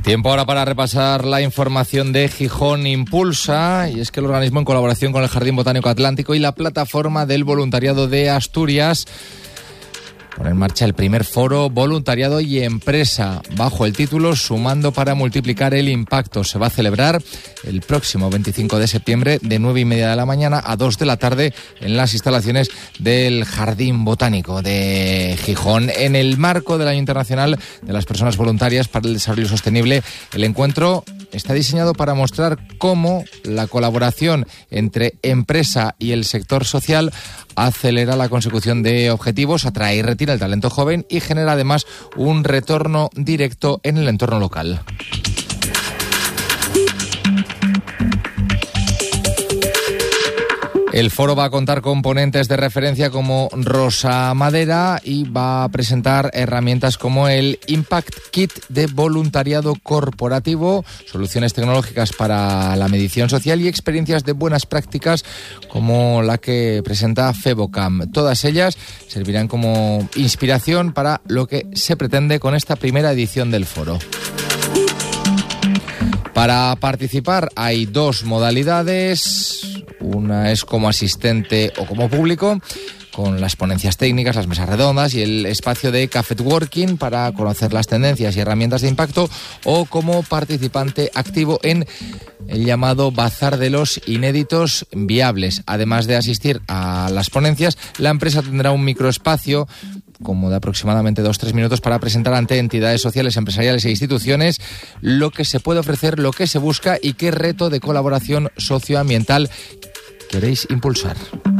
Tiempo ahora para repasar la información de Gijón Impulsa, y es que el organismo, en colaboración con el Jardín Botánico Atlántico y la Plataforma del Voluntariado de Asturias, pone en marcha el primer foro Voluntariado y Empresa, bajo el título Sumando para multiplicar el impacto. Se va a celebrar el próximo 25 de septiembre de 9:30 de la mañana a 2 de la tarde en las instalaciones del Jardín Botánico de Gijón. En el marco del Año Internacional de las Personas Voluntarias para el Desarrollo Sostenible, el encuentro está diseñado para mostrar cómo la colaboración entre empresa y el sector social acelera la consecución de objetivos, atrae y retiene el talento joven y genera además un retorno directo en el entorno local. El foro va a contar con ponentes de referencia como Rosa Madera y va a presentar herramientas como el Impact Kit de voluntariado corporativo, soluciones tecnológicas para la medición social y experiencias de buenas prácticas como la que presenta Febocam. Todas ellas servirán como inspiración para lo que se pretende con esta primera edición del foro. Para participar hay dos modalidades. Una es como asistente o como público, con las ponencias técnicas, las mesas redondas y el espacio de cafetworking para conocer las tendencias y herramientas de impacto, o como participante activo en el llamado Bazar de los Inéditos Viables. Además de asistir a las ponencias, la empresa tendrá un microespacio como de aproximadamente 2-3 minutos para presentar ante entidades sociales, empresariales e instituciones lo que se puede ofrecer, lo que se busca y qué reto de colaboración socioambiental queréis impulsar.